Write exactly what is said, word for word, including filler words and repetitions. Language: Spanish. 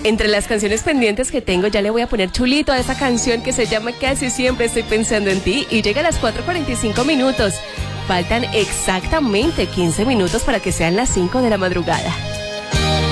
Entre las canciones pendientes que tengo, ya le voy a poner chulito a esa canción que se llama Casi Siempre Estoy Pensando en Ti y llega a las cuatro cuarenta y cinco minutos. Faltan exactamente quince minutos para que sean las cinco de la madrugada.